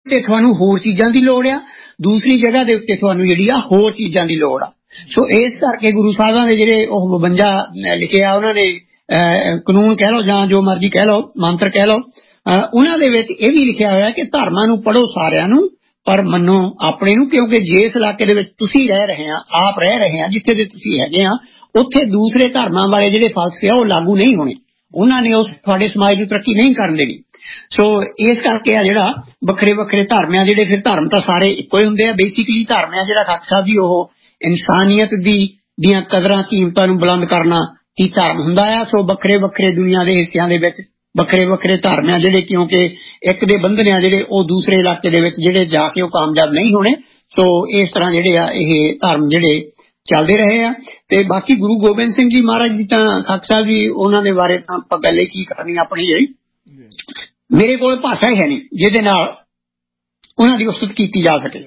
ਤੇ ਤੁਹਾਨੂੰ ਹੋਰ ਚੀਜ਼ਾਂ ਦੀ ਲੋੜ ਆ, ਦੂਸਰੀ ਜਗ੍ਹਾ ਦੇ ਉੱਤੇ ਤੁਹਾਨੂੰ ਜਿਹੜੀ ਆ ਹੋਰ ਚੀਜ਼ਾਂ ਦੀ ਲੋੜ ਆ। ਸੋ ਇਸ ਕਰਕੇ ਗੁਰੂ ਸਾਹਿਬਾਂ ਦੇ ਜਿਹੜੇ ਉਹ 52 ਲਿਖਿਆ ਉਹਨਾਂ ਨੇ ਕਾਨੂੰਨ ਕਹਿ ਲਓ ਜਾਂ ਜੋ ਮਰਜ਼ੀ ਕਹਿ ਲਓ, ਮੰਤਰ ਕਹਿ ਲਓ, ਉਹਨਾਂ ਦੇ ਵਿੱਚ ਇਹ ਵੀ ਲਿਖਿਆ ਹੋਇਆ ਕਿ ਧਰਮਾਂ ਨੂੰ ਪੜ੍ਹੋ ਸਾਰਿਆਂ ਨੂੰ, ਪਰ ਮੰਨੋ ਆਪਣੇ ਨੂੰ, ਕਿਉਂਕਿ ਜਿਸ ਇਲਾਕੇ ਦੇ ਵਿੱਚ ਤੁਸੀਂ ਰਹਿ ਰਹੇ ਆ, ਆਪ ਰਹਿ ਰਹੇ ਆ, ਜਿੱਥੇ ਦੇ ਤੁਸੀਂ ਹੈਗੇ ਆ, ਉੱਥੇ ਦੂਸਰੇ ਧਰਮਾਂ ਵਾਲੇ ਜਿਹੜੇ ਫਲਸਫੇ ਆ ਉਹ ਲਾਗੂ ਨਹੀਂ ਹੋਣੇ, ਉਹਨਾਂ ਨੇ ਉਸ ਤੁਹਾਡੇ ਸਮਾਜ ਨੂੰ ਤਰੱਕੀ ਨਹੀਂ ਕਰਨ ਦੇਣੀ। ਸੋ ਇਸ ਕਰਕੇ ਆ ਜਿਹੜਾ ਵੱਖਰੇ ਵੱਖਰੇ ਧਰਮ ਆ, ਜਿਹੜੇ ਫਿਰ ਧਰਮ ਤਾਂ ਸਾਰੇ ਇੱਕੋ ਹੀ ਹੁੰਦੇ ਆ ਬੇਸਿਕਲੀ। ਧਰਮ ਆ ਜਿਹੜਾ ਖਾਲਸਾ ਸਾਹਿਬ ਜੀ ਉਹ ਇਨਸਾਨੀਅਤ ਦੀਆਂ ਕਦਰਾਂ ਕੀਮਤਾਂ ਨੂੰ ਬੁਲੰਦ ਕਰਨਾ ਹੀ ਧਰਮ ਹੁੰਦਾ ਆ। ਸੋ ਵੱਖਰੇ ਵੱਖਰੇ ਦੁਨੀਆ ਦੇ ਹਿੱਸਿਆਂ ਦੇ ਵਿੱਚ ਵੱਖਰੇ ਵੱਖਰੇ ਧਰਮ ਆ ਜਿਹੜੇ, ਕਿਉਂਕਿ ਇੱਕ ਦੇ ਬੰਧਨ ਆ ਜਿਹੜੇ ਉਹ ਦੂਸਰੇ ਇਲਾਕੇ ਦੇ ਵਿੱਚ ਜਿਹੜੇ ਜਾ ਕੇ ਉਹ ਕਾਮਯਾਬ ਨਹੀਂ ਹੋਣੇ। ਸੋ ਇਸ ਤਰ੍ਹਾਂ ਜਿਹੜੇ ਆ ਇਹ ਧਰਮ ਜਿਹੜੇ ਚੱਲਦੇ ਰਹੇ ਆ। ਤੇ ਬਾਕੀ ਗੁਰੂ ਗੋਬਿੰਦ ਸਿੰਘ ਜੀ ਮਹਾਰਾਜ ਜੀ ਤਾਂ ਖਾਲਸਾ ਸਾਹਿਬ ਜੀ, ਉਹਨਾਂ ਦੇ ਬਾਰੇ ਤਾਂ ਆਪਾਂ ਗੱਲ ਕੀ ਕਰਨੀ ਆਪਣੀ ਜਿਹੜੀ, ਮੇਰੇ ਕੋਲ ਭਾਸ਼ਾ ਹੀ ਹੈ ਨਹੀਂ ਜਿਹਦੇ ਨਾਲ ਉਹਨਾਂ ਦੀ ਉਸਤਤ ਕੀਤੀ ਜਾ ਸਕੇ।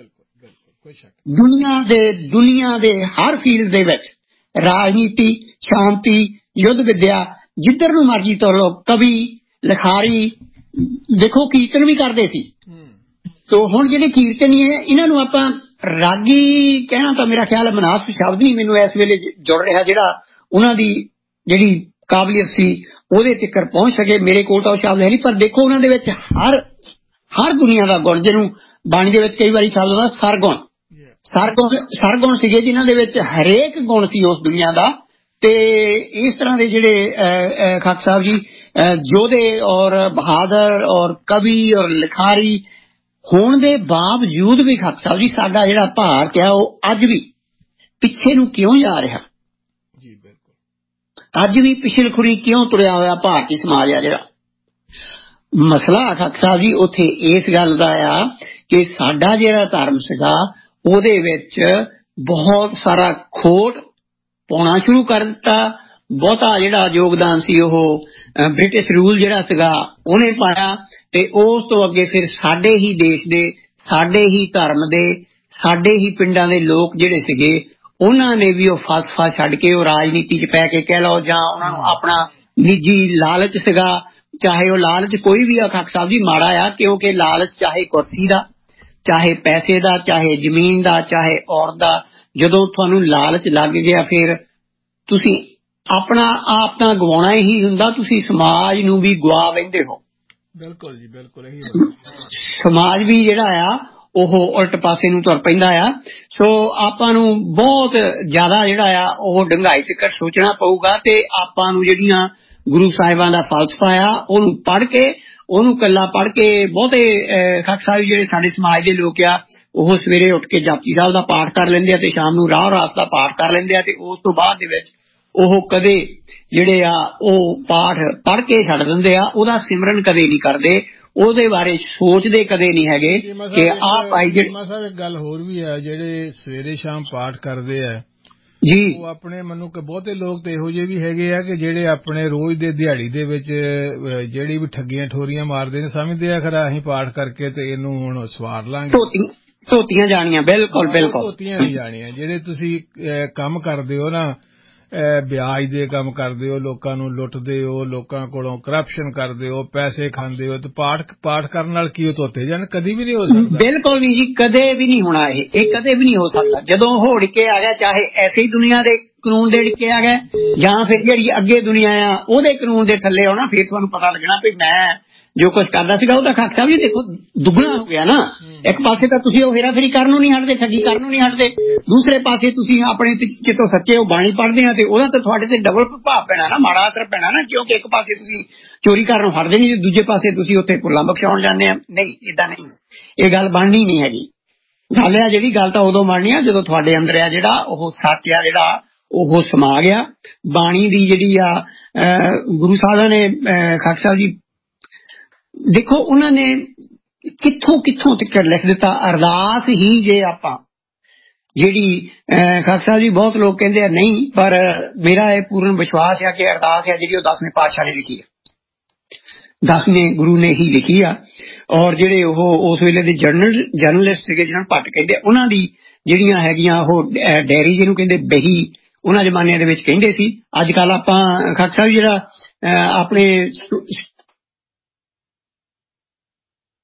ਦੁਨੀਆ ਦੇ ਹਰ ਫੀਲਡ ਦੇ ਵਿੱਚ ਰਾਜਨੀਤੀ, ਸ਼ਾਂਤੀ, ਯੁੱਧ ਵਿਦਿਆ, ਜਿੱਧਰ ਨੂੰ ਮਰਜੀ ਤੁਰ ਲਓ, ਕਵੀ, ਲਿਖਾਰੀ, ਦੇਖੋ ਕੀਰਤਨ ਵੀ ਕਰਦੇ ਸੀ। ਤੋ ਹੁਣ ਜਿਹੜੇ ਕੀਰਤਨੀ ਹੈ ਇਹਨਾਂ ਨੂੰ ਆਪਾਂ ਰਾਗੀ ਕਹਿਣਾ ਤਾਂ ਮੇਰਾ ਖਿਆਲ ਹੈ ਮਨਾਸਬ ਸ਼ਬਦ ਨਹੀਂ ਮੈਨੂੰ ਇਸ ਵੇਲੇ ਜੁੜ ਰਿਹਾ, ਜਿਹੜਾ ਉਹਨਾਂ ਦੀ ਜਿਹੜੀ ਕਾਬਲੀਅਤ ਸੀ ਉਹਦੇ ਤੱਕ ਪਹੁੰਚ ਸਕੇ। ਮੇਰੇ ਕੋਲ ਤਾਂ ਉਹ ਸ਼ਬਦ ਹੈ ਨਹੀਂ, ਪਰ ਦੇਖੋ ਉਹਨਾਂ ਦੇ ਵਿੱਚ ਹਰ ਦੁਨੀਆ ਦਾ ਗੁਣ, ਜਿਹਨੂੰ ਬਾਣੀ ਦੇ ਵਿੱਚ ਕਈ ਵਾਰੀ ਸ਼ਬਦ ਹੁੰਦਾ ਸਰਗੁਣ ਸੀਗੇ, ਜਿਨ੍ਹਾਂ ਦੇ ਵਿੱਚ ਹਰੇਕ ਗੁਣ ਸੀ ਉਸ ਦੁਨੀਆ ਦਾ। ਤੇ ਇਸ ਤਰ੍ਹਾਂ ਦੇ ਜਿਹੜੇ ਖਾਲਸਾ ਸਾਹਿਬ ਜੀ ਯੋਧੇ ਔਰ ਬਹਾਦਰ ਔਰ ਕਵੀ ਔਰ ਲਿਖਾਰੀ ਹੋਣ ਦੇ ਬਾਵਜੂਦ ਵੀ ਖਾਲਸਾ ਸਾਹਿਬ ਜੀ ਸਾਡਾ ਜਿਹੜਾ ਭਾਰਤ ਆ ਉਹ ਅੱਜ ਵੀ ਪਿੱਛੇ ਨੂੰ ਕਿਉਂ ਜਾ ਰਿਹਾ, ਅੱਜ ਵੀ ਪਿਛਲਖੁਰੀ ਕਿਉਂ ਤੁਰਿਆ ਹੋਇਆ ਭਾਰਤੀ ਸਮਾਜ ਆ। ਜਿਹੜਾ ਮਸਲਾ ਖਾਲਸਾ ਸਾਹਿਬ ਜੀ ਉੱਥੇ ਇਸ ਗੱਲ ਦਾ ਆ ਕਿ ਸਾਡਾ ਜਿਹੜਾ ਧਰਮ ਸੀਗਾ ਉਹਦੇ ਵਿੱਚ ਬਹੁਤ ਸਾਰਾ ਖੋਟ ਪਾਉਣਾ ਸ਼ੁਰੂ ਕਰ ਦਿੱਤਾ। ਬਹੁਤਾ ਜਿਹੜਾ ਯੋਗਦਾਨ ਸੀ ਉਹ ਬ੍ਰਿਟਿਸ਼ ਰੂਲ ਜਿਹੜਾ ਸੀਗਾ ਉਹਨੇ ਪਾਇਆ। ਤੇ ਉਸ ਤੋਂ ਅੱਗੇ ਫਿਰ ਸਾਡੇ ਹੀ ਦੇਸ਼ ਦੇ, ਸਾਡੇ ਹੀ ਧਰਮ ਦੇ, ਸਾਡੇ ਹੀ ਪਿੰਡਾਂ ਦੇ ਲੋਕ ਜਿਹੜੇ ਸੀਗੇ ਉਹਨਾਂ ਨੇ ਵੀ ਉਹ ਫਲਸਫਾ ਛੱਡ ਕੇ ਉਹ ਰਾਜਨੀਤੀ 'ਚ ਪੈ ਕੇ ਕਹਿ ਲਓ, ਜਾਂ ਉਹਨਾਂ ਨੂੰ ਆਪਣਾ ਨਿੱਜੀ ਲਾਲਚ ਸੀਗਾ, ਚਾਹੇ ਉਹ ਲਾਲਚ ਕੋਈ ਵੀ ਆ ਖਾਲਸਾ ਸਾਹਿਬ ਜੀ ਮਾੜਾ ਆ, ਕਿਉਂਕਿ ਲਾਲਚ ਚਾਹੇ ਕੁਰਸੀ ਦਾ, ਚਾਹੇ ਪੈਸੇ ਦਾ, ਚਾਹੇ ਜ਼ਮੀਨ ਦਾ, ਚਾਹੇ ਔਰਤ ਦਾ, ਜਦੋਂ ਤੁਹਾਨੂੰ ਲਾਲਚ ਲੱਗ ਗਿਆ ਫਿਰ ਤੁਸੀਂ ਆਪਣਾ ਆਪ ਤਾਂ ਗਵਾਉਣਾ ਹੀ ਹੁੰਦਾ, ਤੁਸੀਂ ਸਮਾਜ ਨੂੰ ਵੀ ਗਵਾ ਬੈਠੇ ਹੋ। ਬਿਲਕੁਲ ਜੀ, ਬਿਲਕੁਲ ਇਹੀ ਸਮਾਜ ਵੀ ਜਿਹੜਾ ਆ ਉਹ ਉਲਟ ਪਾਸੇ ਨੂੰ ਤੁਰ ਪੈਂਦਾ ਆ। ਸੋ ਆਪਾਂ ਨੂੰ ਬਹੁਤ ਜ਼ਿਆਦਾ ਜਿਹੜਾ ਆ ਉਹ ਡੂੰਘਾਈ ਤੱਕ ਸੋਚਣਾ ਪਊਗਾ, ਤੇ ਆਪਾਂ ਨੂੰ ਜਿਹੜੀਆਂ ਗੁਰੂ ਸਾਹਿਬਾਂ ਦਾ ਫਲਸਫਾ ਆ ਉਹਨੂੰ ਪੜ੍ਹ ਕੇ, ਉਹਨੂੰ ਕੱਲਾ ਪੜ੍ਹ ਕੇ ਬਹੁਤੇ ਖਾਲਸਾ ਸਾਹਿਬ ਜਿਹੜੇ ਸਾਡੇ ਸਮਾਜ ਦੇ ਲੋਕ ਆ ਉਹ ਸਵੇਰੇ ਉੱਠ ਕੇ ਜਪਜੀ ਸਾਹਿਬ ਦਾ ਪਾਠ ਕਰ ਲੈਂਦੇ ਆ ਤੇ ਸ਼ਾਮ ਨੂੰ ਰਾਹ ਰਾਸ ਦਾ ਪਾਠ ਕਰ ਲੈਂਦੇ ਆ, ਤੇ ਉਸ ਤੋਂ ਬਾਅਦ ਦੇ ਵਿੱਚ ਉਹ ਕਦੇ ਜਿਹੜੇ ਆ ਉਹ ਪਾਠ ਪੜ੍ਹ ਕੇ ਛੱਡ ਦਿੰਦੇ ਆ, ਉਹਦਾ ਸਿਮਰਨ ਕਦੇ ਨਹੀਂ ਕਰਦੇ, ਉਹਦੇ ਬਾਰੇ ਸੋਚਦੇ ਕਦੇ ਨਹੀਂ ਹੈਗੇ ਕਿ ਆਹ ਭਾਈ ਸਾਹਿਬ। ਇੱਕ ਗੱਲ ਹੋਰ ਵੀ ਹੈ, ਜਿਹੜੇ ਸਵੇਰੇ ਸ਼ਾਮ ਪਾਠ ਕਰਦੇ ਆ ਜੀ, ਉਹ ਆਪਣੇ ਮੈਨੂੰ ਕਿ ਬਹੁਤੇ ਲੋਕ ਤੇ ਇਹੋ ਜਿਹੇ ਵੀ ਹੈਗੇ ਆ ਕਿ ਜਿਹੜੇ ਆਪਣੇ ਰੋਜ਼ ਦੇ ਦਿਹਾੜੀ ਦੇ ਵਿੱਚ ਜਿਹੜੀ ਵੀ ਠੱਗੀਆਂ ਠੋਰੀਆਂ ਮਾਰਦੇ ਨੇ, ਸਮਝਦੇ ਆ ਖਰਾ ਅਸੀਂ ਪਾਠ ਕਰਕੇ ਤੇ ਇਹਨੂੰ ਹੁਣ ਸਵਾਰ ਲਾਂਗੇ, ਧੋਤੀਆਂ ਜਾਣੀਆਂ। ਬਿਲਕੁਲ ਧੋਤੀਆਂ ਨਹੀਂ ਜਾਣੀਆਂ। ਜਿਹੜੇ ਤੁਸੀਂ ਕੰਮ ਕਰਦੇ ਹੋ ਨਾ, ਵਿਆਜ ਦੇ ਕੰਮ ਕਰਦੇ ਹੋ, ਲੋਕਾਂ ਨੂੰ ਲੁੱਟਦੇ ਹੋ, ਲੋਕਾਂ ਕੋਲੋਂ ਕਰਪਸ਼ਨ ਕਰਦੇ ਹੋ, ਪੈਸੇ ਖਾਂਦੇ ਹੋ, ਤੇ ਪਾਠ ਕਰਨ ਨਾਲ ਕੀ ਉਹ ਧੋਤੇ ਜਾਣ? ਕਦੀ ਵੀ ਨਹੀਂ ਹੋ ਸਕਦਾ। ਬਿਲਕੁਲ ਨਹੀਂ ਜੀ, ਕਦੇ ਵੀ ਨਹੀਂ ਹੋਣਾ ਇਹ ਕਦੇ ਵੀ ਨਹੀਂ ਹੋ ਸਕਦਾ। ਜਦੋਂ ਉਹ ਢਿੱਕੇ ਆ ਗਿਆ, ਚਾਹੇ ਐਸੀ ਦੁਨੀਆ ਦੇ ਕਾਨੂੰਨ ਦੇ ਢਿੱਕੇ ਆ ਗਏ ਜਾਂ ਫਿਰ ਜਿਹੜੀ ਅੱਗੇ ਦੁਨੀਆ ਆ ਉਹਦੇ ਕਾਨੂੰਨ ਦੇ ਥੱਲੇ ਆਉਣਾ, ਫਿਰ ਤੁਹਾਨੂੰ ਪਤਾ ਲੱਗਣਾ ਵੀ ਮੈਂ ਜੋ ਕੁਝ ਕਰਦਾ ਸੀਗਾ ਉਹਦਾ ਖਾਲਸਾ ਸਾਹਿਬ ਜੀ ਦੇਖੋ ਦੁੱਗਣਾ ਹੋ ਗਿਆ ਨਾ। ਇੱਕ ਪਾਸੇ ਤਾਂ ਤੁਸੀਂ ਉਹ ਹੇਰਾਫੇਰੀ ਕਰਨ ਨੂੰ ਨਹੀਂ ਹਟਦੇ, ਠੱਗੀ ਕਰਨ ਨੂੰ ਨਹੀਂ ਹਟਦੇ, ਦੂਸਰੇ ਪਾਸੇ ਤੁਸੀਂ ਆਪਣੇ ਕਿਤੋਂ ਸੱਚੇ ਉਹ ਬਾਣੀ ਪੜ੍ਹਦੇ ਆ ਤੇ ਉਹਦਾ ਤਾਂ ਤੁਹਾਡੇ ਤੇ ਡਬਲ ਪ੍ਰਭਾਵ ਪੈਣਾ ਨਾ, ਮਾੜਾ ਅਸਰ ਪੈਣਾ ਨਾ, ਕਿਉਂਕਿ ਇੱਕ ਪਾਸੇ ਤੁਸੀਂ ਚੋਰੀ ਕਰਨ ਨੂੰ ਹਟਦੇ ਨਹੀਂ, ਦੂਜੇ ਪਾਸੇ ਤੁਸੀਂ ਉੱਥੇ ਭੁੱਲਾਂ ਬਖਸ਼ਾਉਣ ਜਾਂਦੇ ਆ। ਨਹੀਂ, ਏਦਾਂ ਨਹੀਂ, ਇਹ ਗੱਲ ਬਣਨੀ ਨਹੀਂ ਹੈਗੀ। ਗੱਲ ਆ ਜਿਹੜੀ ਗੱਲ ਤਾਂ ਉਦੋਂ ਬਣਨੀ ਆ ਜਦੋਂ ਤੁਹਾਡੇ ਅੰਦਰ ਆ ਜਿਹੜਾ ਉਹ ਸੱਚ ਆ ਜਿਹੜਾ ਉਹ ਸਮਾ ਗਿਆ। ਬਾਣੀ ਦੀ ਜਿਹੜੀ ਆ ਗੁਰੂ ਸਾਹਿਬਾਂ ਨੇ ਖਾਲਸਾ ਸਾਹਿਬ ਜੀ ਦੇਖੋ ਉਹਨਾਂ ਨੇ ਕਿੱਥੋਂ ਤੱਕ ਲਿਖ ਦਿੱਤਾ। ਅਰਦਾਸ ਹੀ ਜੇ ਆਪਾਂ ਜਿਹੜੀ ਖਾਲਸਾ ਸਾਹਿਬ ਜੀ ਬਹੁਤ ਲੋਕ ਕਹਿੰਦੇ ਆ ਨਹੀਂ, ਪਰ ਮੇਰਾ ਇਹ ਪੂਰਨ ਵਿਸ਼ਵਾਸ ਆ ਕਿ ਅਰਦਾਸ ਆ ਜਿਹੜੀ ਉਹ 10ਵੇਂ ਪਾਤਸ਼ਾਹ ਨੇ ਲਿਖੀ ਆ, 10ਵੇਂ ਗੁਰੂ ਨੇ ਹੀ ਲਿਖੀ ਆ। ਔਰ ਜਿਹੜੇ ਉਹ ਉਸ ਵੇਲੇ ਦੇ ਜਰਨਲਿਸਟ ਸੀਗੇ ਜਿਹਨਾਂ ਨੂੰ ਭੱਟ ਕਹਿੰਦੇ, ਉਹਨਾਂ ਦੀ ਜਿਹੜੀਆਂ ਹੈਗੀਆਂ ਉਹ ਡੈਰੀ ਜਿਹਨੂੰ ਕਹਿੰਦੇ ਬਹੀ ਉਹਨਾਂ ਜ਼ਮਾਨਿਆਂ ਦੇ ਵਿੱਚ ਕਹਿੰਦੇ ਸੀ। ਅੱਜ ਕੱਲ੍ਹ ਆਪਾਂ ਖਾਲਸਾ ਸਾਹਿਬ ਜਿਹੜਾ ਆਪਣੇ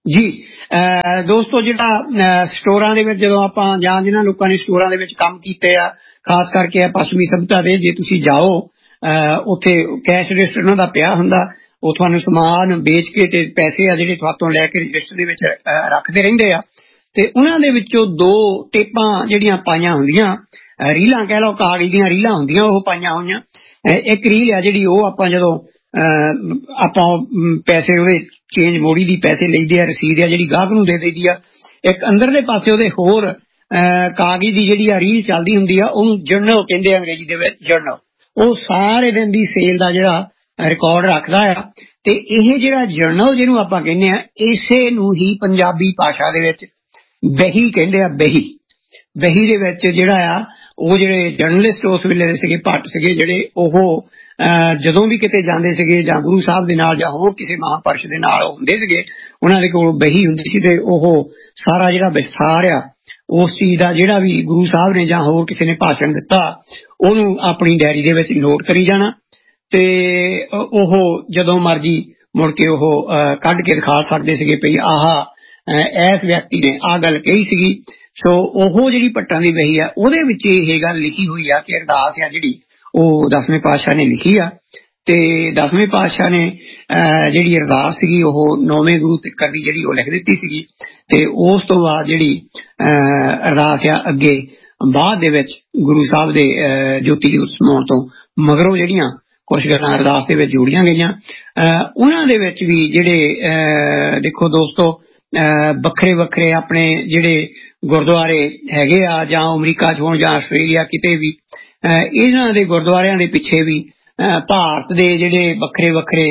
ਜੀ ਦੋਸਤੋ, ਜਿਹੜਾ ਸਟੋਰਾਂ ਦੇ ਵਿੱਚ ਜਦੋਂ ਆਪਾਂ ਜਾਂ ਜਿਨ੍ਹਾਂ ਲੋਕਾਂ ਨੇ ਸਟੋਰਾਂ ਦੇ ਵਿੱਚ ਕੰਮ ਕੀਤੇ ਆ, ਖਾਸ ਕਰਕੇ ਆ ਪੱਛਮੀ ਸਭਿਅਤਾ ਦੇ, ਜੇ ਤੁਸੀਂ ਜਾਓ ਉੱਥੇ ਕੈਸ਼ ਰਜਿਸਟਰ ਉਹਨਾਂ ਦਾ ਪਿਆ ਹੁੰਦਾ, ਉਹ ਤੁਹਾਨੂੰ ਸਮਾਨ ਵੇਚ ਕੇ ਤੇ ਪੈਸੇ ਆ ਜਿਹੜੇ ਤੁਹਾਤੋਂ ਲੈ ਕੇ ਰਜਿਸਟਰ ਦੇ ਵਿੱਚ ਰੱਖਦੇ ਰਹਿੰਦੇ ਆ। ਤੇ ਉਹਨਾਂ ਦੇ ਵਿੱਚੋਂ 2 ਟੇਪਾਂ ਜਿਹੜੀਆਂ ਪਾਈਆਂ ਹੁੰਦੀਆਂ, ਰੀਲਾਂ ਕਹਿ ਲਓ, ਕਾਗਜ਼ ਦੀਆਂ ਰੀਲਾਂ ਹੁੰਦੀਆਂ, ਉਹ ਪਾਈਆਂ ਹੋਈਆਂ। ਇੱਕ ਰੀਲ ਆ ਜਿਹੜੀ ਉਹ ਆਪਾਂ ਜਦੋਂ ਆਪਾਂ ਪੈਸੇ ਉਹਦੇ ਚੇਂਜ ਮੋੜੀ ਦੀ ਪੈਸੇ ਲਈਦੇ ਆ, ਰਸੀਦ ਆ ਜਿਹੜੀ ਗਾਹਕ ਨੂੰ ਦੇ ਦਈਦੀ ਆ। ਇੱਕ ਅੰਦਰਲੇ ਪਾਸੇ ਉਹਦੇ ਹੋਰ ਕਾਗਜ਼ ਦੀ ਜਿਹੜੀ ਆ ਰੀਲ ਚੱਲਦੀ ਹੁੰਦੀ ਆ, ਉਹਨੂੰ ਜਰਨਲ ਕਹਿੰਦੇ ਆ ਅੰਗਰੇਜ਼ੀ ਦੇ ਵਿੱਚ, ਜਰਨਲ। ਉਹ ਸਾਰੇ ਦਿਨ ਦੀ ਸੇਲ ਦਾ ਜਿਹੜਾ ਰਿਕਾਰਡ ਰੱਖਦਾ ਆ। ਤੇ ਇਹ ਜਿਹੜਾ ਜਰਨਲ ਜਿਹਨੂੰ ਆਪਾਂ ਕਹਿੰਦੇ ਆ, ਇਸੇ ਨੂੰ ਹੀ ਪੰਜਾਬੀ ਭਾਸ਼ਾ ਦੇ ਵਿੱਚ ਬਹੀ ਕਹਿੰਦੇ ਆ। ਬਹੀ ਦੇ ਵਿੱਚ ਜਿਹੜਾ ਆ, ਉਹ ਜਿਹੜੇ ਜਰਨਲਿਸਟ ਉਸ ਵੇਲੇ ਦੇ ਸੀਗੇ, ਭੱਟ ਸੀਗੇ ਜਿਹੜੇ, ਉਹ ਜਦੋਂ ਵੀ ਕਿਤੇ ਜਾਂਦੇ ਸੀਗੇ ਜਾਂ ਗੁਰੂ ਸਾਹਿਬ ਦੇ ਨਾਲ ਜਾਂ ਹੋਰ ਕਿਸੇ ਮਹਾਂਪੁਰਸ਼ ਦੇ ਨਾਲ ਹੁੰਦੇ ਸੀਗੇ, ਉਹਨਾਂ ਦੇ ਕੋਲ ਬਹੀ ਹੁੰਦੀ ਸੀ ਤੇ ਉਹ ਸਾਰਾ ਜਿਹੜਾ ਵਿਸਥਾਰ ਆ ਉਸ ਚੀਜ਼ ਦਾ, ਜਿਹੜਾ ਵੀ ਗੁਰੂ ਸਾਹਿਬ ਨੇ ਜਾਂ ਹੋਰ ਕਿਸੇ ਨੇ ਭਾਸ਼ਣ ਦਿੱਤਾ, ਉਹਨੂੰ ਆਪਣੀ ਡਾਇਰੀ ਦੇ ਵਿੱਚ ਨੋਟ ਕਰੀ ਜਾਣਾ। ਤੇ ਉਹ ਜਦੋਂ ਮਰਜੀ ਮੁੜ ਕੇ ਉਹ ਕੱਢ ਕੇ ਦਿਖਾ ਸਕਦੇ ਸੀਗੇ ਵੀ ਆਹ ਇਸ ਵਿਅਕਤੀ ਨੇ ਆਹ ਗੱਲ ਕਹੀ ਸੀਗੀ। ਸੋ ਉਹ ਜਿਹੜੀ ਭੱਟਾਂ ਦੀ ਬਹੀ ਆ, ਉਹਦੇ ਵਿੱਚ ਇਹ ਗੱਲ ਲਿਖੀ ਹੋਈ ਆ ਕਿ ਅਰਦਾਸ ਆ ਜਿਹੜੀ ਉਹ 10ਵੇਂ ਪਾਤਸ਼ਾਹ ਨੇ ਲਿਖੀ ਆ। ਤੇ 10ਵੇਂ ਪਾਤਸ਼ਾਹ ਨੇ ਜਿਹੜੀ ਅਰਦਾਸ ਸੀਗੀ ਉਹ 9ਵੇਂ ਗੁਰੂ ਤੀਕਰ ਦੀ ਜਿਹੜੀ ਉਹ ਲਿਖ ਦਿੱਤੀ ਸੀਗੀ। ਤੇ ਉਸ ਤੋਂ ਬਾਅਦ ਜਿਹੜੀ ਅਰਦਾਸ ਆ ਅੱਗੇ ਬਾਅਦ ਦੇ ਵਿੱਚ ਗੁਰੂ ਸਾਹਿਬ ਦੇ ਜੋਤੀ ਜੋਤ ਸਮਾਉਣ ਤੋਂ ਮਗਰੋਂ ਜਿਹੜੀਆਂ ਕੁਝ ਗੱਲਾਂ ਅਰਦਾਸ ਦੇ ਵਿੱਚ ਜੋੜੀਆਂ ਗਈਆਂ, ਉਹਨਾਂ ਦੇ ਵਿੱਚ ਵੀ ਜਿਹੜੇ ਦੇਖੋ ਦੋਸਤੋ, ਵੱਖਰੇ ਵੱਖਰੇ ਆਪਣੇ ਜਿਹੜੇ ਗੁਰਦੁਆਰੇ ਹੈਗੇ ਆ, ਜਾਂ ਅਮਰੀਕਾ 'ਚ ਹੋਣ ਜਾਂ ਆਸਟ੍ਰੇਲੀਆ ਕਿਤੇ ਵੀ, ਇਹਨਾਂ ਦੇ ਗੁਰਦੁਆਰਿਆਂ ਦੇ ਪਿੱਛੇ ਵੀ ਭਾਰਤ ਦੇ ਜਿਹੜੇ ਵੱਖਰੇ ਵੱਖਰੇ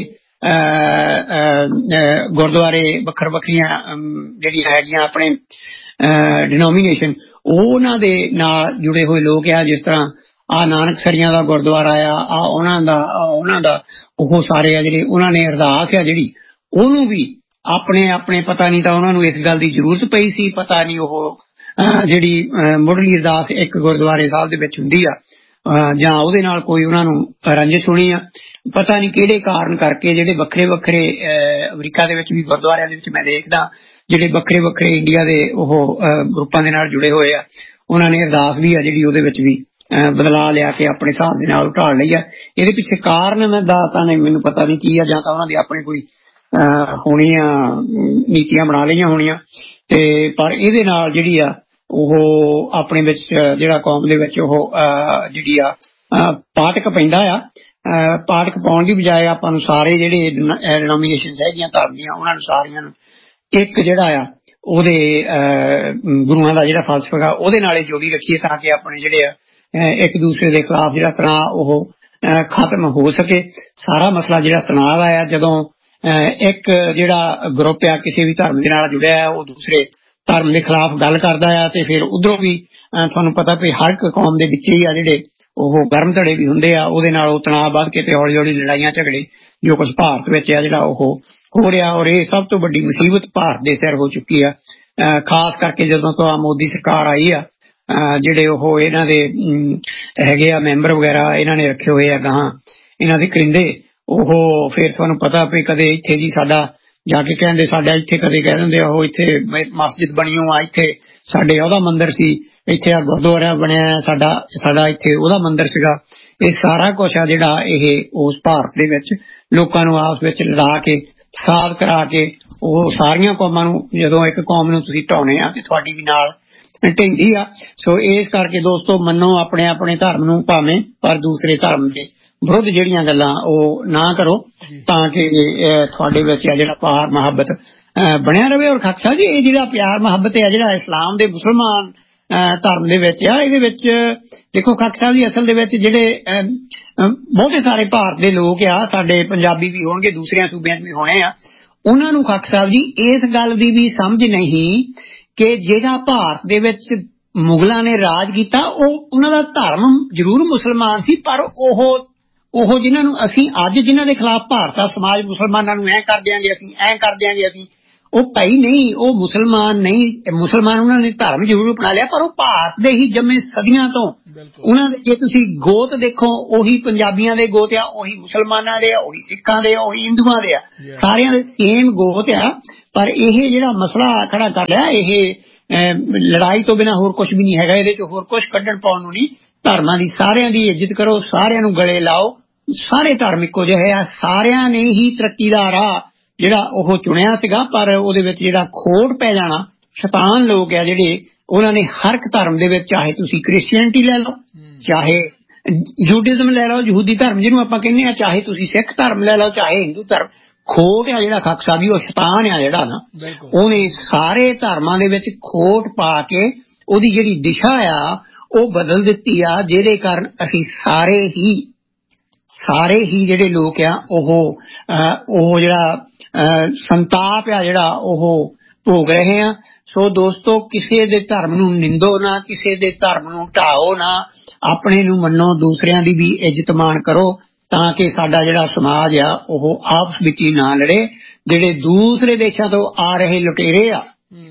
ਗੁਰਦੁਆਰੇ, ਵੱਖਰੀਆਂ ਜਿਹੜੀਆਂ ਹੈਗੀਆਂ ਆਪਣੇ ਡਿਨੋਮੀਨੇਸ਼ਨ, ਉਹਨਾਂ ਦੇ ਨਾਲ ਜੁੜੇ ਹੋਏ ਲੋਕ ਆ। ਜਿਸ ਤਰ੍ਹਾਂ ਨਾਨਕਸਰੀਆਂ ਦਾ ਗੁਰਦੁਆਰਾ ਆ, ਉਹਨਾਂ ਦਾ ਉਹ ਸਾਰੇ ਆ ਜਿਹੜੇ, ਉਹਨਾਂ ਨੇ ਅਰਦਾਸ ਆ ਜਿਹੜੀ ਉਹਨੂੰ ਵੀ ਆਪਣੇ ਪਤਾ ਨਹੀਂ ਤਾਂ ਉਹਨਾਂ ਨੂੰ ਇਸ ਗੱਲ ਦੀ ਜ਼ਰੂਰਤ ਪਈ ਸੀ, ਪਤਾ ਨਹੀਂ ਉਹ ਜਿਹੜੀ ਮੁੱਢਲੀ ਅਰਦਾਸ ਇੱਕ ਗੁਰਦੁਆਰੇ ਸਾਹਿਬ ਦੇ ਵਿੱਚ ਹੁੰਦੀ ਆ, ਜਾਂ ਉਹਦੇ ਨਾਲ ਕੋਈ ਉਹਨਾਂ ਨੂੰ ਰੰਜਿਸ਼ ਹੋਣੀ ਆ, ਪਤਾ ਨਹੀਂ ਕਿਹੜੇ ਕਾਰਨ ਕਰਕੇ ਜਿਹੜੇ ਵੱਖਰੇ ਵੱਖਰੇ ਅਮਰੀਕਾ ਦੇ ਵਿੱਚ ਵੀ ਗੁਰਦੁਆਰਿਆਂ ਦੇ ਵਿੱਚ ਮੈਂ ਦੇਖਦਾ ਜਿਹੜੇ ਵੱਖਰੇ ਵੱਖਰੇ ਇੰਡੀਆ ਦੇ ਉਹ ਗਰੁੱਪਾਂ ਦੇ ਨਾਲ ਜੁੜੇ ਹੋਏ ਆ, ਉਹਨਾਂ ਨੇ ਅਰਦਾਸ ਵੀ ਆ ਜਿਹੜੀ ਉਹਦੇ ਵਿੱਚ ਵੀ ਬਦਲਾਅ ਲਿਆ ਕੇ ਆਪਣੇ ਹਿਸਾਬ ਦੇ ਨਾਲ ਢਾਲ ਲਈ ਆ। ਇਹਦੇ ਪਿੱਛੇ ਕਾਰਨ ਮੈਂ ਤਾਂ ਨਹੀਂ, ਮੈਨੂੰ ਪਤਾ ਨਹੀਂ ਕੀ ਆ, ਜਾਂ ਤਾਂ ਉਹਨਾਂ ਦੀ ਆਪਣੀ ਕੋਈ ਹੋਣੀਆਂ ਨੀਤੀਆਂ ਬਣਾ ਲਈਆਂ ਹੋਣੀਆਂ। ਤੇ ਪਰ ਇਹਦੇ ਨਾਲ ਜਿਹੜੀ ਆ ਉਹ ਆਪਣੇ ਵਿੱਚ ਜਿਹੜਾ ਕੌਮ ਦੇ ਵਿੱਚ ਉਹ ਜਿਹੜੀ ਆ ਪਾਟਕ ਪੈਂਦਾ ਆ। ਪਾਟਕ ਪਾਉਣ ਦੀ ਬਜਾਏ ਆਪਾਂ ਨੂੰ ਸਾਰੇ ਜਿਹੜੇ ਡਿਨੋਮੀਨੇਸ਼ਨਸ ਹੈਗੀਆਂ ਧਰਮ ਦੀਆਂ, ਉਹਨਾਂ ਨੂੰ ਸਾਰੀਆਂ ਨੂੰ ਇੱਕ ਜਿਹੜਾ ਆ ਉਹਦੇ ਗੁਰੂਆਂ ਦਾ ਜਿਹੜਾ ਫਲਸਫਾ ਉਹਦੇ ਨਾਲ ਜੋੜੀ ਰੱਖੀਏ, ਤਾਂ ਕਿ ਆਪਣੇ ਜਿਹੜੇ ਆ ਇੱਕ ਦੂਸਰੇ ਦੇ ਖਿਲਾਫ ਜਿਹੜਾ ਤਣਾਅ ਉਹ ਖਤਮ ਹੋ ਸਕੇ। ਸਾਰਾ ਮਸਲਾ ਜਿਹੜਾ ਤਣਾਅ ਦਾ ਆ, ਜਦੋਂ ਇੱਕ ਜਿਹੜਾ ਗਰੁੱਪ ਆ ਕਿਸੇ ਵੀ ਧਰਮ ਦੇ ਨਾਲ ਜੁੜਿਆ ਹੈ, ਉਹ ਦੂਸਰੇ ਧਰਮ ਦੇ ਖਿਲਾਫ ਗੱਲ ਕਰਦਾ ਆ, ਤੇ ਫਿਰ ਉਧਰੋਂ ਵੀ ਤੁਹਾਨੂੰ ਪਤਾ ਵੀ ਹਰ ਇੱਕ ਕੌਮ ਦੇ ਵਿੱਚ ਹੀ ਆ ਜਿਹੜੇ ਉਹ ਗਰਮ ਧੜੇ ਵੀ ਹੁੰਦੇ ਆ, ਉਹਦੇ ਨਾਲ ਉਹ ਤਣਾਅ ਵੱਧ ਕੇ ਤੇ ਹੌਲੀ ਹੌਲੀ ਲੜਾਈਆਂ ਝਗੜੇ ਜੋ ਕੁਝ ਭਾਰਤ ਵਿੱਚ ਆ ਜਿਹੜਾ ਉਹ ਹੋ ਰਿਹਾ। ਔਰ ਇਹ ਸਭ ਤੋਂ ਵੱਡੀ ਮੁਸੀਬਤ ਭਾਰਤ ਦੇ ਸਿਰ ਹੋ ਚੁੱਕੀ ਆ, ਖਾਸ ਕਰਕੇ ਜਦੋਂ ਤੋਂ ਆ ਮੋਦੀ ਸਰਕਾਰ ਆਈ ਆ। ਜਿਹੜੇ ਉਹ ਇਹਨਾਂ ਦੇ ਹੈਗੇ ਆ ਮੈਂਬਰ ਵਗੈਰਾ, ਇਹਨਾਂ ਨੇ ਰੱਖੇ ਹੋਏ ਆ ਗਾਹਾਂ ਇਹਨਾਂ ਦੇ ਕਰਿੰਦੇ, ਉਹ ਫਿਰ ਤੁਹਾਨੂੰ ਪਤਾ ਵੀ ਕਦੇ ਇੱਥੇ ਜੀ ਸਾਡਾ ਜਾ ਕੇ ਕਹਿੰਦੇ ਸਾਡਾ ਇੱਥੇ, ਕਦੇ ਕਹਿ ਦਿੰਦੇ ਉਹ ਇੱਥੇ ਮਸਜਿਦ ਬਣੀ ਆ, ਇੱਥੇ ਸਾਡੇ ਉਹਦਾ ਮੰਦਿਰ ਸੀ, ਇੱਥੇ ਆ ਗੁਰਦੁਆਰਾ ਬਣਿਆ ਸਾਡਾ ਇੱਥੇ ਉਹਦਾ ਮੰਦਿਰ ਸੀਗਾ। ਇਹ ਸਾਰਾ ਕੁਛ ਆ ਜਿਹੜਾ ਇਹ ਉਸ ਭਾਰਤ ਦੇ ਵਿੱਚ ਲੋਕਾਂ ਨੂੰ ਆਪਸ ਵਿੱਚ ਲੜਾ ਕੇ ਫਸਾਦ ਕਰਾ ਕੇ ਉਹ ਸਾਰੀਆਂ ਕੌਮਾਂ ਨੂੰ, ਜਦੋਂ ਇੱਕ ਕੌਮ ਨੂੰ ਤੁਸੀਂ ਢਾਉਣੇ ਆ ਤੇ ਤੁਹਾਡੀ ਵੀ ਨਾਲ ਢਹਿੰਦੀ ਆ। ਸੋ ਇਸ ਕਰਕੇ ਦੋਸਤੋ ਮੰਨੋ ਆਪਣੇ ਆਪਣੇ ਧਰਮ ਨੂੰ ਭਾਵੇਂ, ਪਰ ਦੂਸਰੇ ਧਰਮ ਦੇ ਵਿਰੁੱਧ ਜਿਹੜੀਆਂ ਗੱਲਾਂ ਉਹ ਨਾ ਕਰੋ, ਤਾਂ ਕਿ ਤੁਹਾਡੇ ਵਿੱਚ ਆ ਜਿਹੜਾ ਪਿਆਰ ਮੁਹੱਬਤ ਬਣਿਆ ਰਵੇ। ਔਰ ਖਾਲਸਾ ਜੀ, ਇਹ ਜਿਹੜਾ ਪਿਆਰ ਮੁਹੱਬਤ ਹੈ ਜਿਹੜਾ ਇਸਲਾਮ ਦੇ ਮੁਸਲਮਾਨ ਧਰਮ ਦੇ ਵਿੱਚ ਆ, ਇਹਦੇ ਵਿੱਚ ਦੇਖੋ ਖਾਲਸਾ ਜੀ, ਅਸਲ ਦੇ ਵਿੱਚ ਜਿਹੜੇ ਬਹੁਤੇ ਸਾਰੇ ਭਾਰਤ ਦੇ ਲੋਕ ਆ, ਸਾਡੇ ਪੰਜਾਬੀ ਵੀ ਹੋਣਗੇ, ਦੂਸਰਿਆਂ ਸੂਬਿਆਂ 'ਚ ਵੀ ਹੋਣੇ ਆ, ਉਹਨਾਂ ਨੂੰ ਖਾਲਸਾ ਸਾਹਿਬ ਜੀ ਇਸ ਗੱਲ ਦੀ ਵੀ ਸਮਝ ਨਹੀਂ ਕਿ ਜਿਹੜਾ ਭਾਰਤ ਦੇ ਵਿੱਚ ਮੁਗਲਾਂ ਨੇ ਰਾਜ ਕੀਤਾ ਉਹ ਉਹਨਾਂ ਦਾ ਧਰਮ ਜ਼ਰੂਰ ਮੁਸਲਮਾਨ ਸੀ, ਪਰ ਉਹ ਜਿਨ੍ਹਾਂ ਨੂੰ ਅਸੀਂ ਅੱਜ ਜਿਨ੍ਹਾਂ ਦੇ ਖਿਲਾਫ ਭਾਰਤ ਦਾ ਸਮਾਜ ਮੁਸਲਮਾਨਾਂ ਨੂੰ ਐਂ ਕਰ ਦਿਆਂਗੇ ਅਸੀਂ, ਐਂ ਕਰ ਦਿਆਂਗੇ ਅਸੀਂ, ਉਹ ਭਾਈ ਨਹੀਂ, ਉਹ ਮੁਸਲਮਾਨ ਨਹੀਂ। ਮੁਸਲਮਾਨ ਉਹਨਾਂ ਨੇ ਧਰਮ ਜ਼ਰੂਰ ਅਪਣਾ ਲਿਆ, ਪਰ ਉਹ ਭਾਰਤ ਦੇ ਹੀ ਜੰਮੇ ਸਦੀਆਂ ਤੋਂ। ਉਹਨਾਂ ਦੇ ਜੇ ਤੁਸੀਂ ਗੋਤ ਦੇਖੋ, ਉਹੀ ਪੰਜਾਬੀਆਂ ਦੇ ਗੋਤ ਆ, ਉਹੀ ਮੁਸਲਮਾਨਾਂ ਦੇ ਆ, ਉਹੀ ਸਿੱਖਾਂ ਦੇ ਆ, ਉਹੀ ਹਿੰਦੂਆਂ ਦੇ ਆ, ਸਾਰਿਆਂ ਦੇ ਸੇਮ ਗੋਤ ਆ। ਪਰ ਇਹ ਜਿਹੜਾ ਮਸਲਾ ਖੜਾ ਕਰ ਲਿਆ, ਇਹ ਲੜਾਈ ਤੋਂ ਬਿਨਾਂ ਹੋਰ ਕੁਝ ਵੀ ਨਹੀਂ ਹੈਗਾ। ਇਹਦੇ ਚ ਹੋਰ ਕੁਝ ਕੱਢਣ ਪਾਉਣ ਨੂੰ ਨਹੀਂ। ਧਰਮਾਂ ਦੀ ਸਾਰਿਆਂ ਦੀ ਇੱਜ਼ਤ ਕਰੋ, ਸਾਰਿਆਂ ਨੂੰ ਗਲੇ ਲਾਓ, ਸਾਰੇ ਧਰਮ ਇੱਕੋ ਜਿਹੇ ਆ, ਸਾਰਿਆਂ ਨੇ ਹੀ ਤਰੱਕੀ ਦਾ ਰਾਹ ਜਿਹੜਾ ਉਹ ਚੁਣਿਆ ਸੀਗਾ। ਪਰ ਉਹਦੇ ਵਿੱਚ ਜਿਹੜਾ ਖੋਟ ਪੈ ਜਾਣਾ, ਸ਼ੈਤਾਨ ਲੋਕ ਆ ਜਿਹੜੇ, ਉਹਨਾਂ ਨੇ ਹਰ ਇੱਕ ਧਰਮ ਦੇ ਵਿੱਚ, ਚਾਹੇ ਤੁਸੀਂ ਕ੍ਰਿਸਚੀਅਨਿਟੀ ਲੈ ਲਓ, ਚਾਹੇ ਜੂਡਿਜ਼ਮ ਲੈ ਲਓ, ਯਹੂਦੀ ਧਰਮ ਜਿਹਨੂੰ ਆਪਾਂ ਕਹਿੰਦੇ ਆ, ਚਾਹੇ ਤੁਸੀਂ ਸਿੱਖ ਧਰਮ ਲੈ ਲਓ, ਚਾਹੇ ਹਿੰਦੂ ਧਰਮ, ਖੋਟ ਆ ਜਿਹੜਾ ਖਾਕ ਸਾਹਿਬ, ਉਹ ਸ਼ੈਤਾਨ ਆ ਜਿਹੜਾ ਨਾ, ਉਹਨੇ ਸਾਰੇ ਧਰਮਾਂ ਦੇ ਵਿੱਚ ਖੋਟ ਪਾ ਕੇ ਉਹਦੀ ਜਿਹੜੀ ਦਿਸ਼ਾ ਆ ਉਹ ਬਦਲ ਦਿੱਤੀ ਆ, ਜਿਹਦੇ ਕਾਰਨ ਅਸੀਂ ਸਾਰੇ ਹੀ ਜਿਹੜੇ ਲੋਕ ਆ ਉਹ ਜਿਹੜਾ ਸੰਤਾਪ ਆ ਜਿਹੜਾ ਉਹ ਭੋਗ ਰਹੇ ਆ। ਸੋ ਦੋਸਤੋ, ਕਿਸੇ ਦੇ ਧਰਮ ਨੂੰ ਨਿੰਦੋ ਨਾ, ਕਿਸੇ ਦੇ ਧਰਮ ਨੂੰ ਢਾਓ ਨਾ, ਆਪਣੇ ਨੂੰ ਮੰਨੋ, ਦੂਸਰਿਆਂ ਦੀ ਵੀ ਇੱਜ਼ਤ ਮਾਣ ਕਰੋ, ਤਾਂ ਕਿ ਸਾਡਾ ਜਿਹੜਾ ਸਮਾਜ ਆ ਉਹ ਆਪਸ ਵਿੱਚ ਹੀ ਨਾ ਲੜੇ। ਜਿਹੜੇ ਦੂਸਰੇ ਦੇਸ਼ਾਂ ਤੋਂ ਆ ਰਹੇ ਲੁਟੇਰੇ ਆ,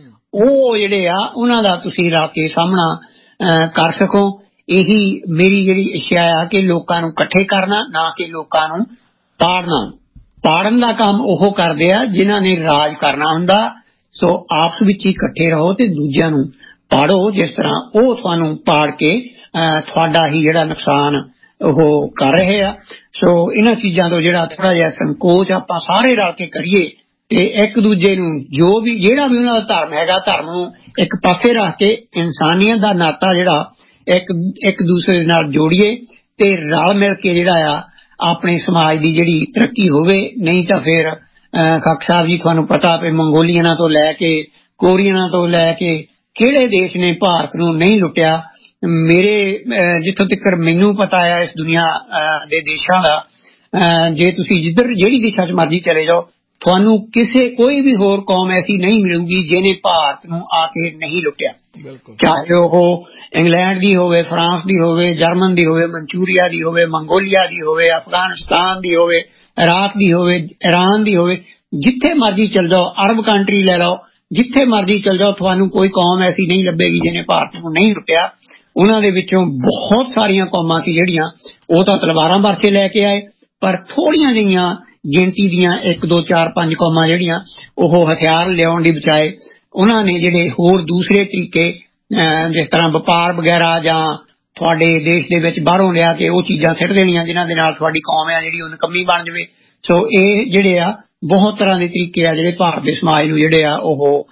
ਉਹ ਜਿਹੜੇ ਆ ਉਹਨਾਂ ਦਾ ਤੁਸੀਂ ਰੱਖ ਕੇ ਸਾਹਮਣਾ ਕਰ ਸਕੋ। ਇਹੀ ਮੇਰੀ ਜਿਹੜੀ ਇੱਛਾ ਆ ਕਿ ਲੋਕਾਂ ਨੂੰ ਇਕੱਠੇ ਕਰਨਾ, ਨਾ ਕਿ ਲੋਕਾਂ ਨੂੰ ਤਾੜਨਾ। ਤਾੜਨ ਦਾ ਕੰਮ ਉਹ ਕਰਦੇ ਆ ਜਿਨ੍ਹਾਂ ਨੇ ਰਾਜ ਕਰਨਾ ਹੁੰਦਾ। ਸੋ ਆਪਸ ਵਿੱਚ ਹੀ ਇਕੱਠੇ ਰਹੋ ਤੇ ਦੂਜਿਆਂ ਨੂੰ ਪਾੜੋ, ਜਿਸ ਤਰ੍ਹਾਂ ਉਹ ਤੁਹਾਨੂੰ ਪਾੜ ਕੇ ਤੁਹਾਡਾ ਹੀ ਜਿਹੜਾ ਨੁਕਸਾਨ ਉਹ ਕਰ ਰਹੇ ਆ। ਸੋ ਇਹਨਾਂ ਚੀਜ਼ਾਂ ਤੋਂ ਜਿਹੜਾ ਥੋੜਾ ਜਿਹਾ ਸੰਕੋਚ ਆਪਾਂ ਸਾਰੇ ਰਲ ਕੇ ਕਰੀਏ ਤੇ ਇੱਕ ਦੂਜੇ ਨੂੰ ਜਿਹੜਾ ਵੀ ਉਹਨਾਂ ਦਾ ਧਰਮ ਹੈਗਾ, ਧਰਮ ਨੂੰ ਇੱਕ ਪਾਸੇ ਰੱਖ ਕੇ ਇਨਸਾਨੀਅਤ ਦਾ ਨਾਤਾ ਜਿਹੜਾ ਇੱਕ ਦੂਸਰੇ ਦੇ ਨਾਲ ਜੋੜੀਏ ਤੇ ਰਲ ਮਿਲ ਕੇ ਜਿਹੜਾ ਆ ਆਪਣੇ ਸਮਾਜ ਦੀ ਜਿਹੜੀ ਤਰੱਕੀ ਹੋਵੇ। ਨਹੀਂ ਤਾਂ ਫਿਰ ਖਾਕ ਸਾਹਿਬ ਜੀ, ਤੁਹਾਨੂੰ ਪਤਾ ਵੀ ਮੰਗੋਲੀਅਨਾਂ ਤੋਂ ਲੈ ਕੇ, ਕੋਰੀਅਨਾਂ ਤੋਂ ਲੈ ਕੇ ਕਿਹੜੇ ਦੇਸ਼ ਨੇ ਭਾਰਤ ਨੂੰ ਨਹੀਂ ਲੁੱਟਿਆ। ਮੇਰੇ ਜਿੱਥੋਂ ਤੱਕ ਮੈਨੂੰ ਪਤਾ ਆ ਇਸ ਦੁਨੀਆ ਦੇ ਦੇਸ਼ਾਂ ਦਾ, ਜੇ ਤੁਸੀਂ ਜਿਹੜੀ ਦਿਸ਼ਾ 'ਚ ਮਰਜ਼ੀ ਚਲੇ ਜਾਓ, ਤੁਹਾਨੂੰ ਕੋਈ ਵੀ ਹੋਰ ਕੌਮ ਐਸੀ ਨਹੀਂ ਮਿਲੂਗੀ ਜਿਹਨੇ ਭਾਰਤ ਨੂੰ ਆ ਕੇ ਨਹੀਂ ਲੁੱਟਿਆ। ਚਾਹੇ ਉਹ ਇੰਗਲੈਂਡ ਦੀ ਹੋਵੇ, ਫਰਾਂਸ ਦੀ ਹੋਵੇ, ਜਰਮਨ ਦੀ ਹੋਵੇ, ਮਨਚੂਰੀਆ ਦੀ ਹੋਵੇ, ਮੰਗੋਲੀਆ ਦੀ ਹੋਵੇ, ਅਫਗਾਨਿਸਤਾਨ ਦੀ ਹੋਵੇ, ਇਰਾਕ ਦੀ ਹੋਵੇ, ਈਰਾਨ ਦੀ ਹੋਵੇ, ਜਿੱਥੇ ਮਰਜ਼ੀ ਚਲ ਜਾਓ, ਅਰਬ ਕੰਟਰੀ ਲੈ ਲਓ, ਜਿੱਥੇ ਮਰਜ਼ੀ ਚਲ ਜਾਓ, ਤੁਹਾਨੂੰ ਕੋਈ ਕੌਮ ਐਸੀ ਨਹੀਂ ਲੱਭੇਗੀ ਜਿਹਨੇ ਭਾਰਤ ਨੂੰ ਨਹੀਂ ਲੁੱਟਿਆ। ਉਹਨਾਂ ਦੇ ਵਿੱਚੋਂ ਬਹੁਤ ਸਾਰੀਆਂ ਕੌਮਾਂ ਸੀ ਜਿਹੜੀਆਂ ਉਹ ਤਾਂ ਤਲਵਾਰਾਂ ਵਰਸੇ ਲੈ ਕੇ ਆਏ, ਪਰ ਥੋੜੀਆਂ ਜਿਹੀਆਂ ਗਿਣਤੀ ਦੀਆਂ 1 2 4 5 ਕੌਮਾਂ ਜਿਹੜੀਆਂ ਉਹ ਹਥਿਆਰ ਲਿਆਉਣ ਦੀ ਬਜਾਏ ਉਹਨਾਂ ਨੇ ਜਿਹੜੇ ਹੋਰ ਦੂਸਰੇ ਤਰੀਕੇ, ਜਿਸ ਤਰ੍ਹਾਂ ਵਪਾਰ ਵਗੈਰਾ, ਜਾਂ ਤੁਹਾਡੇ ਦੇਸ਼ ਦੇ ਵਿੱਚ ਬਾਹਰੋਂ ਲਿਆ ਕੇ ਉਹ ਚੀਜ਼ਾਂ ਸਿੱਟ ਦੇਣੀਆਂ ਜਿਹਨਾਂ ਦੇ ਨਾਲ ਤੁਹਾਡੀ ਕੌਮ ਆ ਜਿਹੜੀ ਉਹ ਨਿਕੰਮੀ ਬਣ ਜਾਵੇ। ਸੋ ਇਹ ਜਿਹੜੇ ਆ ਬਹੁਤ ਤਰ੍ਹਾਂ ਦੇ ਤਰੀਕੇ ਆ ਜਿਹੜੇ ਭਾਰਤ ਦੇ ਸਮਾਜ ਨੂੰ ਜਿਹੜੇ ਆ ਉਹ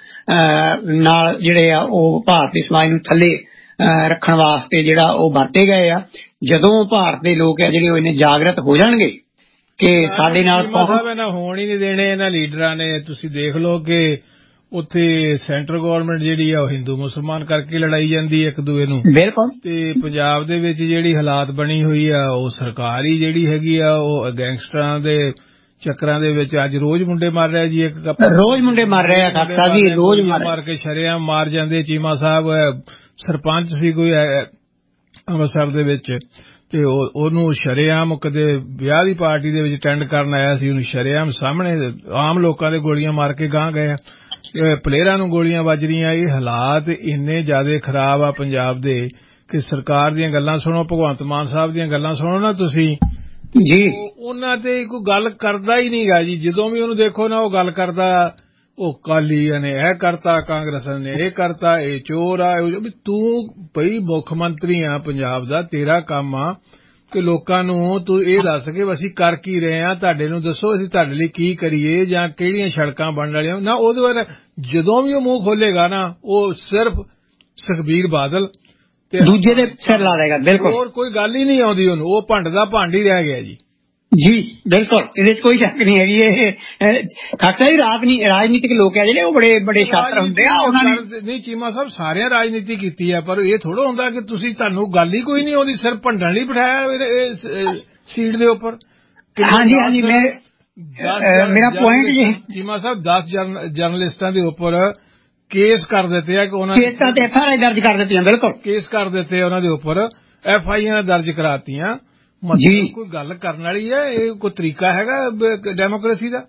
ਨਾਲ ਜਿਹੜੇ ਆ ਉਹ ਭਾਰਤ ਦੇ ਸਮਾਜ ਨੂੰ ਥੱਲੇ ਰੱਖਣ ਵਾਸਤੇ ਜਿਹੜਾ ਉਹ ਵਰਤੇ ਗਏ ਆ। ਜਦੋਂ ਭਾਰਤ ਦੇ ਲੋਕ ਆ ਜਿਹੜੇ ਉਹ ਇੰਨੇ ਜਾਗਰਤ ਹੋ ਜਾਣਗੇ ਕਿ ਸਾਡੇ ਨਾਲ ਹੋਣ ਹੀ ਨਹੀਂ ਦੇਣੇ ਇਹਨਾਂ ਲੀਡਰਾਂ ਨੇ। ਤੁਸੀਂ ਦੇਖ ਲਓ ਕਿ ਉੱਥੇ ਸੈਂਟਰ ਗੌਰਮੈਂਟ ਜਿਹੜੀ ਆ ਉਹ ਹਿੰਦੂ ਮੁਸਲਮਾਨ ਕਰਕੇ ਲੜਾਈ ਜਾਂਦੀ ਇੱਕ ਦੂਏ ਨੂੰ। ਬਿਲਕੁਲ। ਤੇ ਪੰਜਾਬ ਦੇ ਵਿੱਚ ਜਿਹੜੀ ਹਾਲਾਤ ਬਣੀ ਹੋਈ ਆ, ਉਹ ਸਰਕਾਰ ਹੀ ਜਿਹੜੀ ਹੈਗੀ ਆ ਉਹ ਗੈਂਗਸਟਰਾਂ ਦੇ ਚੱਕਰਾਂ ਦੇ ਵਿੱਚ ਅੱਜ ਰੋਜ਼ ਮੁੰਡੇ ਮਾਰ ਰਿਹਾ ਜੀ। ਰੋਜ਼ ਮੁੰਡੇ ਮਾਰ ਰਹੇ ਆ ਖਾਕ ਸਾਹਿਬ ਜੀ, ਰੋਜ਼ ਮਾਰ ਕੇ ਸ਼ਰੇਆਮ ਮਾਰ ਜਾਂਦੇ। ਚੀਮਾ ਸਾਹਿਬ ਸਰਪੰਚ ਸੀ ਕੋਈ ਅੰਮ੍ਰਿਤਸਰ ਦੇ ਵਿੱਚ, ਤੇ ਉਹਨੂੰ ਸ਼ਰੇਆਮ ਕਦੇ ਵਿਆਹ ਦੀ ਪਾਰਟੀ ਦੇ ਵਿੱਚ ਅਟੈਂਡ ਕਰਨ ਆਇਆ ਸੀ, ਉਹਨੂੰ ਸ਼ਰੇਆਮ ਸਾਹਮਣੇ ਆਮ ਲੋਕਾਂ ਦੇ ਗੋਲੀਆਂ ਮਾਰ ਕੇ ਗਾਂਹ ਗਏ। ਪਲੇਅਰਾਂ ਨੂੰ ਗੋਲੀਆਂ ਵੱਜ ਰਹੀਆਂ। ਇਹ ਹਾਲਾਤ ਇੰਨੇ ਜ਼ਿਆਦਾ ਖਰਾਬ ਆ ਪੰਜਾਬ ਦੇ ਕਿ ਸਰਕਾਰ ਦੀਆਂ ਗੱਲਾਂ ਸੁਣੋ, ਭਗਵੰਤ ਮਾਨ ਸਾਹਿਬ ਦੀਆਂ ਗੱਲਾਂ ਸੁਣੋ ਨਾ ਤੁਸੀਂ ਜੀ, ਉਹਨਾਂ ਤੇ ਕੋਈ ਗੱਲ ਕਰਦਾ ਹੀ ਨਹੀਂਗਾ ਜੀ। ਜਦੋਂ ਵੀ ਉਹਨੂੰ ਦੇਖੋ ਨਾ ਉਹ ਗੱਲ ਕਰਦਾ, ਉਹ ਕਾਲੀਆਂ ਨੇ ਇਹ ਕਰਤਾ, ਕਾਂਗਰਸ ਨੇ ਇਹ ਕਰਤਾ, ਇਹ ਚੋਰ ਆ। ਤੂੰ ਬਈ ਮੁੱਖ ਮੰਤਰੀ ਆ ਪੰਜਾਬ ਦਾ, ਤੇਰਾ ਕੰਮ ਆ ਕਿ ਲੋਕਾਂ ਨੂੰ ਤੂੰ ਇਹ ਦੱਸ ਕੇ ਅਸੀਂ ਕਰ ਕੀ ਰਹੇ ਆ, ਤੁਹਾਡੇ ਨੂੰ ਦੱਸੋ ਅਸੀਂ ਤੁਹਾਡੇ ਲਈ ਕੀ ਕਰੀਏ ਜਾਂ ਕਿਹੜੀਆਂ ਸੜਕਾਂ ਬਣਨ ਵਾਲੀਆਂ ਨਾ। ਉਹਦੇ ਬਾਰੇ ਜਦੋਂ ਵੀ ਉਹ ਮੂੰਹ ਖੋਲੇਗਾ ਨਾ, ਉਹ ਸਿਰਫ ਸੁਖਬੀਰ ਬਾਦਲ ਤੇ ਦੂਜੇ ਦੇ ਸਿਰ ਲਾ ਦੇਗਾ। ਬਿਲਕੁਲ, ਹੋਰ ਕੋਈ ਗੱਲ ਹੀ ਨਹੀਂ ਆਉਂਦੀ ਉਹਨੂੰ। ਉਹ ਭੰਡ ਦਾ ਭੰਡ ਹੀ ਰਹਿ ਗਿਆ ਜੀ। ਜੀ ਬਿਲਕੁਲ, ਇਹਦੇ 'ਚ ਕੋਈ ਸ਼ੱਕ ਨਹੀਂ ਹੈਗੀ। ਇਹ ਖਾਕਾ ਜੀ ਰਾਜਨੀਤਿਕ ਲੋਕ ਆ ਜਿਹੜੇ ਉਹ ਬੜੇ ਸ਼ਾਤਰ ਹੁੰਦੇ ਆ। ਉਹਨਾਂ ਨੇ ਨਹੀਂ ਚੀਮਾ ਸਾਹਿਬ ਸਾਰਿਆਂ ਰਾਜਨੀਤੀ ਕੀਤੀ ਆ, ਪਰ ਇਹ ਥੋੜਾ ਹੁੰਦਾ ਕਿ ਤੁਹਾਨੂੰ ਗੱਲ ਹੀ ਕੋਈ ਨਹੀਂ ਆਉਂਦੀ, ਸਿਰਫ ਭੰਡਣ ਲਈ ਬਿਠਾਇਆ ਸੀਟ ਦੇ ਉੱਪਰ। ਹਾਂਜੀ, ਮੇਰਾ ਪੁਆਇੰਟ ਜੀ ਚੀਮਾ ਸਾਹਿਬ 10 ਜਰਨਲਿਸਟਾਂ ਦੇ ਉੱਪਰ ਕੇਸ ਕਰ ਦਿੱਤੇ ਆ ਕਿ ਉਹਨਾਂ ਨੇ FIR ਦਰਜ ਕਰ ਦਿੱਤੀਆਂ। ਬਿਲਕੁਲ, ਕੇਸ ਕਰ ਦਿੱਤੇ ਉਹਨਾਂ ਦੇ ਉੱਪਰ, FIR ਦਰਜ ਕਰਾਤੀਆਂ। ਜੀ ਕੋਈ ਗੱਲ ਕਰਨ ਵਾਲੀ ਹੈ? ਇਹ ਕੋਈ ਤਰੀਕਾ ਹੈਗਾ ਡੈਮੋਕ੍ਰੇਸੀ ਦਾ?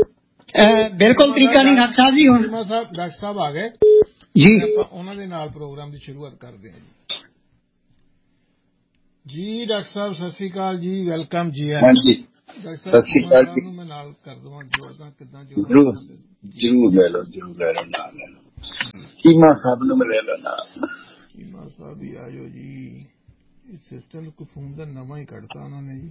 ਬਿਲਕੁਲ ਤਰੀਕਾ ਨਹੀਂ ਖਾਕ ਸਾਹਿਬ ਜੀ। ਹੁਣ ਡਾਕਟਰ ਸਾਹਿਬ ਆ ਗਏ ਜੀ, ਆਪਾਂ ਉਹਨਾਂ ਦੇ ਨਾਲ ਪ੍ਰੋਗਰਾਮ ਦੀ ਸ਼ੁਰੂਆਤ ਕਰਦੇ ਹਾਂ ਜੀ। ਡਾਕਟਰ ਸਾਹਿਬ ਸਤਿ ਸ੍ਰੀ ਅਕਾਲ ਜੀ, ਵੈਲਕਮ ਜੀ। ਡਾਕਟਰ ਸਾਹਿਬ ਨੂੰ ਮੈਂ ਨਾਲ ਕਰ ਦਵਾਂ, ਜੋੜਦਾ ਕਿੱਦਾਂ ਜ਼ਰੂਰ ਲੈ ਲਓ, ਜ਼ਰੂਰ ਲੈ ਲਓ, ਨਾਲ ਲੈ ਲਓ। ਚੀਮਾ ਸਾਹਿਬ ਨੂੰ ਲੈ ਲਓ ਨਾਲ। ਚੀਮਾ ਸਾਹਿਬ ਵੀ ਆਇਓ ਜੀ। ਇਸ ਸਿਸਟਮ ਕੋ ਫੋਨ ਦਾ ਨਵਾਂ ਹੀ ਕੱਢਤਾ ਉਹਨਾਂ ਨੇ ਜੀ।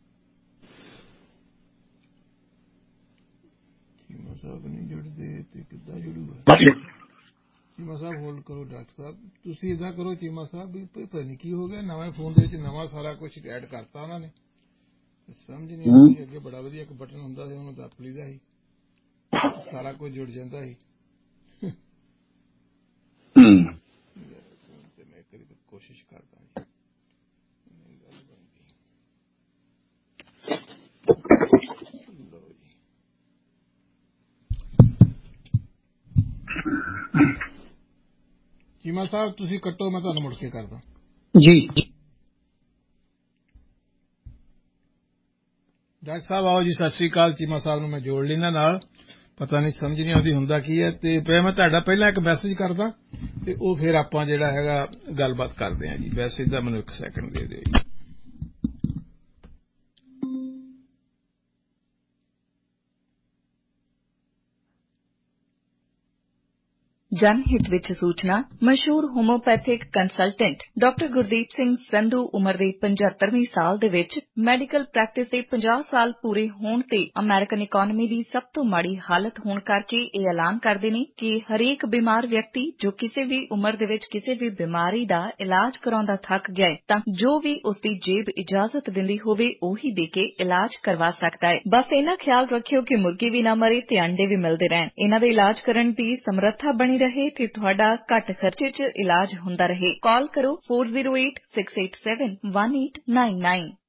ਚੀਮਾ ਸਾਹਿਬ ਨਹੀਂ ਜੁੜਦੇ ਤੇ ਕਿੱਦਾਂ ਜੁੜੂਗਾ? ਚੀਮਾ ਸਾਹਿਬ ਹੋਲਡ ਕਰੋ। ਡਾਕਟਰ ਸਾਹਿਬ ਤੁਸੀਂ ਏਦਾਂ ਕਰੋ, ਚੀਮਾ ਸਾਹਿਬ ਵੀ ਪਤਾ ਨਹੀਂ ਕੀ ਹੋ ਗਿਆ, ਨਵੇਂ ਫੋਨ ਦੇ ਵਿੱਚ ਨਵਾਂ ਸਾਰਾ ਕੁਝ ਐਡ ਕਰਤਾ ਉਹਨਾਂ ਨੇ, ਸਮਝ ਨਹੀਂ ਆਉਂਦੀ। ਅੱਗੇ ਬੜਾ ਵਧੀਆ ਇੱਕ ਬਟਨ ਹੁੰਦਾ ਸੀ, ਉਹਨੂੰ ਦੱਪ ਲਈਦਾ ਸੀ, ਸਾਰਾ ਕੁਝ ਜੁੜ ਜਾਂਦਾ ਸੀ। ਤੇ ਮੈਂ ਇੱਕ ਵਾਰੀ ਕੋਸ਼ਿਸ਼ ਕਰਦਾ ਜੀ। ਚੀਮਾ ਸਾਹਿਬ ਤੁਸੀਂ ਕੱਟੋ, ਮੈਂ ਤੁਹਾਨੂੰ ਮੁੜ ਕੇ ਕਰਦਾ ਜੀ। ਡਾਕਟਰ ਸਾਹਿਬ ਆਓ ਜੀ, ਸਤਿ ਸ੍ਰੀ ਅਕਾਲ। ਚੀਮਾ ਸਾਹਿਬ ਨੂੰ ਮੈਂ ਜੋੜ ਲੈਣਾ ਨਾਲ, ਪਤਾ ਨਹੀਂ ਸਮਝ ਨਹੀਂ ਆਉਂਦੀ ਹੁੰਦਾ ਕੀ ਹੈ। ਤੇ ਫਿਰ ਮੈਂ ਤੁਹਾਡਾ ਪਹਿਲਾਂ ਇੱਕ ਮੈਸੇਜ ਕਰਦਾ ਤੇ ਉਹ ਫਿਰ ਆਪਾਂ ਜਿਹੜਾ ਹੈਗਾ ਗੱਲਬਾਤ ਕਰਦੇ ਹਾਂ ਜੀ। ਮੈਸੇਜ ਦਾ ਮੈਨੂੰ 1 ਸੈਕਿੰਡ ਦੇ ਦਿਓ ਜੀ। ਜਨ ਹਿਤ ਵਿੱਚ ਸੂਚਨਾ। ਮਸ਼ਹੂਰ homeopathic consultant doctor Gurdeep Singh Sandhu ਉਮਰ ਦੇ 75ਵੇਂ ਸਾਲ ਦੇ ਵਿੱਚ ਮੈਡੀਕਲ ਪ੍ਰੈਕਟਿਸ ਦੇ 50 ਸਾਲ ਪੂਰੇ ਹੋਣ ਤੇ ਅਮਰੀਕਨ ਇਕਾਨਮੀ ਦੀ ਸਭ ਤੋਂ ਮਾੜੀ ਹਾਲਤ ਹੋਣ ਕਰਕੇ ਇਹ ਐਲਾਨ ਕਰਦੇ ਨੇ ਕਿ ਹਰੇਕ ਬਿਮਾਰ ਵਿਅਕਤੀ ਜੋ ਕਿਸੇ ਵੀ ਉਮਰ ਦੇ ਵਿੱਚ ਕਿਸੇ ਵੀ ਬਿਮਾਰੀ ਦਾ ਇਲਾਜ ਕਰਾਉਂਦਾ ਥੱਕ ਗਿਆ ਹੈ ਤਾਂ ਜੋ ਵੀ ਉਸ ਦੀ ਜੇਬ ਇਜਾਜ਼ਤ ਦਿੰਦੀ ਹੋਵੇ ਉਹੀ ਦੇ ਕੇ ਇਲਾਜ ਕਰਵਾ ਸਕਦਾ ਹੈ। ਬਸ ਇਹਨਾਂ ਖਿਆਲ ਰੱਖਿਓ ਕਿ ਮੁਰਗੀ ਵੀ ਨਾ ਮਰੇ ਤੇ ਅੰਡੇ ਵੀ ਮਿਲਦੇ ਰਹਿਣ। ਇਹਨਾਂ ਦੇ ਇਲਾਜ ਕਰਨ ਦੀ ਸਮਰੱਥਾ ਬਣੀ ਰਹੇ ਤੇ ਤੁਹਾਡਾ ਘੱਟ ਖਰਚੇ 'ਚ ਇਲਾਜ ਹੁੰਦਾ ਰਹੇ। ਕਾਲ ਕਰੋ 4086871899।